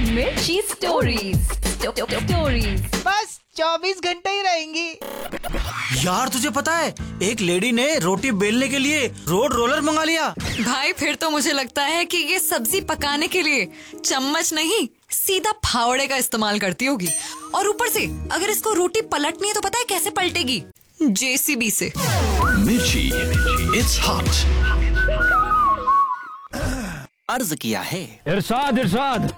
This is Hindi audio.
मिर्ची स्टोरीज। बस 24 घंटे ही रहेंगी। यार तुझे पता है, एक लेडी ने रोटी बेलने के लिए रोड रोलर मंगा लिया। भाई फिर तो मुझे लगता है कि ये सब्जी पकाने के लिए चम्मच नहीं, सीधा फावड़े का इस्तेमाल करती होगी। और ऊपर से अगर इसको रोटी पलटनी है तो पता है कैसे पलटेगी? जेसीबी से। मिर्ची, इट्स हॉट। अर्ज किया है। इरशाद इरशाद,